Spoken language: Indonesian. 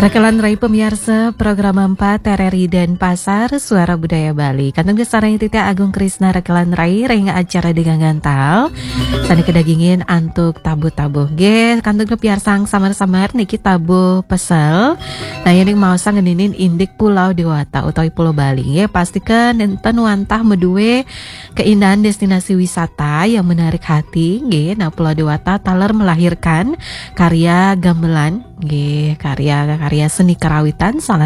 Rekelan Rai pemirsa program 4 TRRI dan Pasar Suara Budaya Bali. Kantong Gesarang Tita Agung Krisna Rekelan Rai Renga acara dengan gantal. Sani kedagingin antuk tabuh-tabuh ge. Kantong kepiarsang samar-samar niki tabuh pesel. Nah yang mau sang ngeninin indik Pulau Dewata utawi Pulau Bali. Ya pastikan enten wantah medue keindahan destinasi wisata yang menarik hati. Ge. Nah Pulau Dewata taler melahirkan karya gamelan. Karya seni karawitan salah